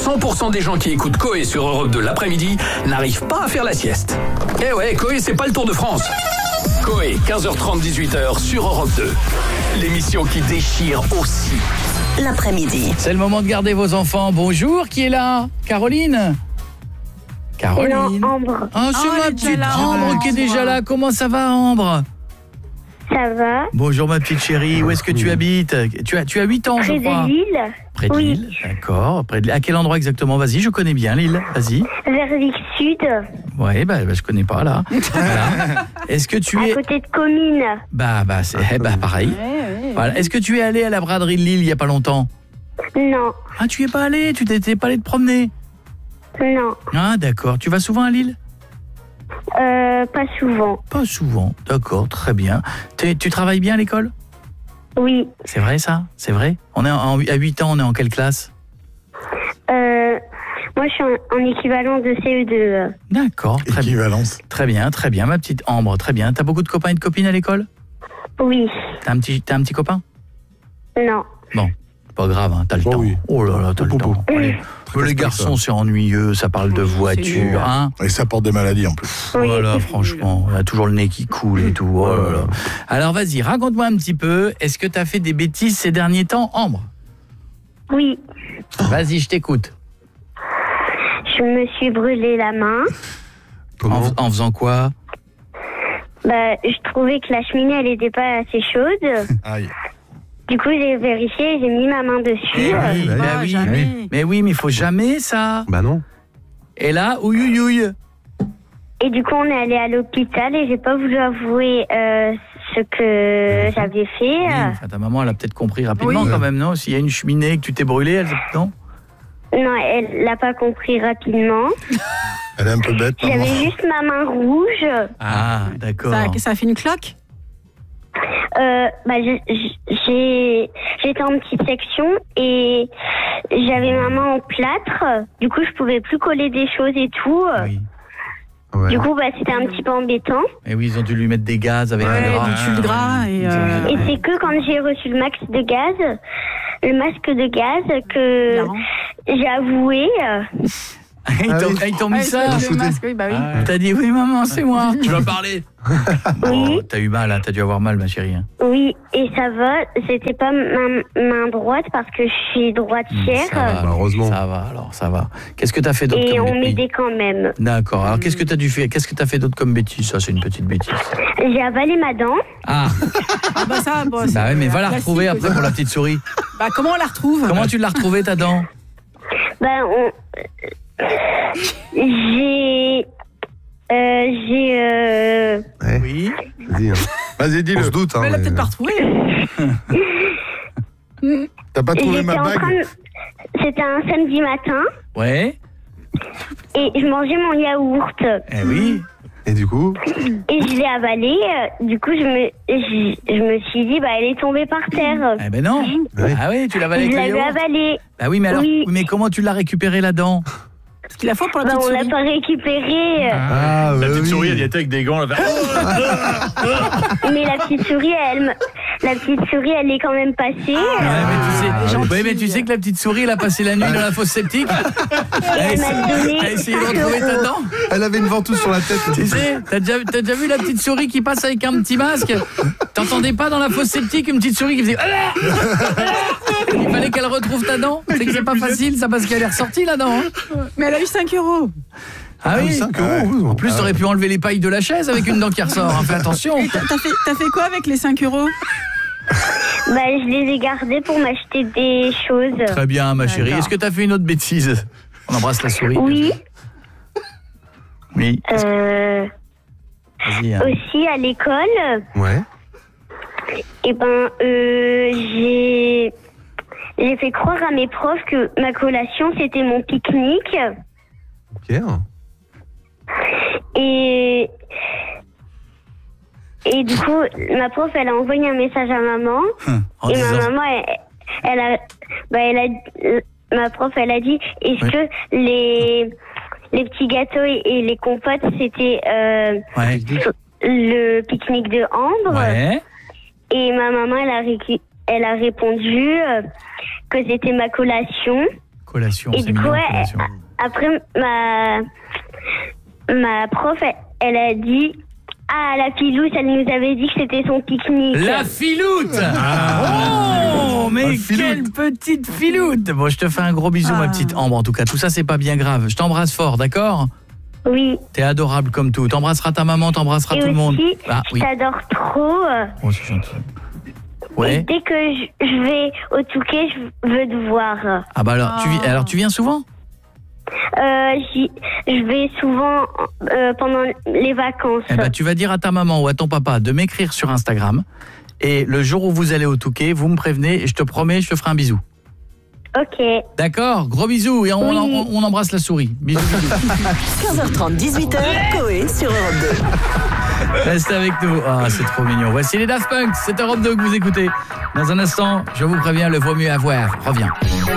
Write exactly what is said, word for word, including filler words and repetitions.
cent pour cent des gens qui écoutent Coé sur Europe deux l'après-midi n'arrivent pas à faire la sieste. Eh ouais, Coé, c'est pas le Tour de France. Coé, quinze heures trente, dix-huit heures sur Europe deux. L'émission qui déchire aussi l'après-midi. C'est le moment de garder vos enfants. Bonjour, qui est là? Caroline? Caroline. Non, Ambre. Oh, c'est Oh, ma elle est petite déjà là. Ambre qui est déjà là. Comment ça va, Ambre? Ça va? Bonjour, ma petite chérie. Où est-ce que tu habites? Tu as, tu as huit ans, je Près crois. de Lille? Près de Oui. Lille, d'accord. Près de... À quel endroit exactement? Vas-y, je connais bien Lille. Vas-y. Vers Vic Sud, Ouais, bah, bah je connais pas là. Voilà. Est-ce que tu à es... côté de Comines. Bah, bah, c'est eh bah, pareil. Voilà. Est-ce que tu es allé à la braderie de Lille il y a pas longtemps? Non, Ah, tu y es pas allé? Tu t'étais pas allé te promener? non, Ah, d'accord. Tu vas souvent à Lille? euh, pas souvent. Pas souvent. D'accord, très bien. T'es- tu travailles bien à l'école? Oui, C'est vrai ça? C'est vrai? On est en, en- à huit ans, on est en quelle classe? euh, moi je suis en, en équivalent de C E deux. D'accord, très bien. Équivalence. Très bien, très bien, ma petite Ambre, très bien. T'as beaucoup de copains et de copines à l'école? Oui, T'as un petit, t'as un petit copain? non. Bon, pas grave, hein, t'as le Oh temps. oui. Oh là là, t'as le Oh, temps. oh, Allez. Très Les casse-pas, garçons, ça. c'est ennuyeux, ça parle de voiture, hein. Et ça porte des maladies en plus. Oui. Voilà, franchement, on a toujours le nez qui coule et tout. Oh là là. Alors vas-y, raconte-moi un petit peu, est-ce que t'as fait des bêtises ces derniers temps, Ambre? Oui, Vas-y, je t'écoute. je me suis brûlé la main. En, fais- en faisant quoi? Bah, je trouvais que la cheminée elle était pas assez chaude. Aïe. Du coup, j'ai vérifié, et j'ai mis ma main dessus. Ah oui, bah bah Ah, oui. jamais. Mais oui, mais il faut jamais ça. Bah non. Et là, ouïouïouï. Et du coup, on est allé à l'hôpital et j'ai pas voulu avouer euh, ce que j'avais fait. Oui, enfin, ta maman, elle a peut-être compris rapidement Oui. quand même, non? S'il y a une cheminée que tu t'es brûlé, elle... non? Non, elle l'a pas compris rapidement. Elle est un peu bête, maman. J'avais juste ma main rouge. Ah, d'accord. Ça, ça a fait une cloque? Euh, bah, j'ai- j'ai- j'étais en petite section et j'avais ma main en plâtre. Du coup, je pouvais plus coller des choses et tout. Oui. Ouais. Du coup, bah, c'était un petit peu embêtant. Et oui, ils ont dû lui mettre des gaz avec Ouais, le gras. du tube gras et, euh, Et c'est que quand j'ai reçu le max de gaz, le masque de gaz, que Marrant. j'ai avoué. euh, Ils t'ont Ah oui. ils t'ont mis Ouais, ça. le masque, oui, bah oui. T'as dit oui maman, c'est moi. Tu vas parler. Oui. Oh, t'as eu mal, hein, t'as dû avoir mal ma chérie. hein. Oui, et ça va, c'était pas ma main droite parce que je suis droitière. Ça va, Bah, heureusement. Ça va alors, ça va. Qu'est-ce que t'as fait d'autre Et comme on bêtise? m'aidait quand même. D'accord. Alors qu'est-ce que t'as dû faire? Qu'est-ce que t'as fait d'autre comme bêtise? Ça, c'est une petite bêtise. J'ai avalé ma dent. Ah, Ah bah ça, bon, c'est bah ouais, mais va la classique retrouver après aussi. pour la petite souris. Bah comment on la retrouve? Comment tu l'as retrouvée ta dent? Ben, on... j'ai... Euh, j'ai... Euh... Ouais. Oui. Vas-y, hein. Vas-y, On dis-le. se doute. Hein, Mais elle l'a mais- peut-être pas retrouvée. T'as pas trouvé j'étais ma en bague? train de- C'était un samedi matin Ouais. et je mangeais mon yaourt. Eh oui. Et du coup, Et je l'ai avalé. euh, Du coup, je me, je, je me suis dit, bah, elle est tombée par terre. Eh ben non. Ouais. Ah oui, tu l'as avalé Je avec le l'avais yaourt. avalé. Bah oui, mais alors, Oui. mais comment tu l'as récupéré la dent? Parce qu'il la faut pour la Bah, petite on l'a souris. pas récupéré. ah, La ouais, petite oui. souris, elle y était avec des gants. Elle fait... Mais la petite souris, elle, me- la petite souris, elle est quand même passée. Ouais, mais tu sais, gentille. ouais, mais tu sais que la petite souris, elle a passé la nuit dans la fosse septique. elle m'a donné Elle a essayé de cinq retrouver ta euros. dent. Elle avait une ventouse sur la tête. Tu sais, t'as déjà, t'as déjà vu la petite souris qui passe avec un petit masque? T'entendais pas dans la fosse septique une petite souris qui faisait... Il fallait qu'elle retrouve ta dent. C'est que c'est pas facile, ça, parce qu'elle est ressortie la dent. hein. Mais elle a eu cinq euros. Ah oui. cinq euros. En plus, t'aurais pu enlever les pailles de la chaise avec une dent qui ressort. hein. Fais attention. Et t'as t'as fait, t'as fait quoi avec les cinq euros? Bah, je les ai gardés pour m'acheter des choses. Très bien, ma chérie. D'accord. Est-ce que t'as fait une autre bêtise? On embrasse la souris. Oui, Oui. euh, Vas-y. hein. aussi à l'école, Ouais. et ben, euh, j'ai, j'ai fait croire à mes profs que ma collation c'était mon pique-nique. Ok. Et, et du coup, ma prof, elle a envoyé un message à maman. En et ma disant- maman, elle, elle a, bah, elle a, euh, ma prof, elle a dit, est-ce Oui. que les, les petits gâteaux et, et les compotes, c'était euh, Ouais. le pique-nique de Ambre? Ouais. Et ma maman, elle a, récu- elle a répondu euh, que c'était ma collation. Collation, Et c'est du coup, mignon, ouais, collation. après, ma, ma prof, elle, elle a dit... Ah, la filoute, elle nous avait dit que c'était son pique-nique. La filoute Oh, mais quelle petite filoute. Bon, je te fais un gros bisou, Ah. ma petite Ambre. En tout cas, tout ça, c'est pas bien grave. Je t'embrasse fort, d'accord? Oui. T'es adorable comme tout. T'embrasseras ta maman, t'embrasseras Et tout le monde. aussi, Ah, je oui. t'adore trop. Oh, c'est gentil. Et Ouais. dès que je, je vais au Touquet, je veux te voir. Ah bah alors, tu, vi- alors, tu viens souvent? Euh, j'y- je vais souvent euh, pendant les vacances. Eh ben, tu vas dire à ta maman ou à ton papa de m'écrire sur Instagram. Et le jour où vous allez au Touquet, vous me prévenez et je te promets, je te ferai un bisou. Ok. D'accord? Gros bisous et on, Oui. on- on embrasse la souris. Bisous, bisous. quinze heures trente, dix-huit heures, Coé sur Europe deux. Reste avec nous. Ah, c'est trop mignon. Voici les Daft Punk. C'est Europe deux que vous écoutez. Dans un instant, je vous préviens, le vaut mieux avoir. Reviens.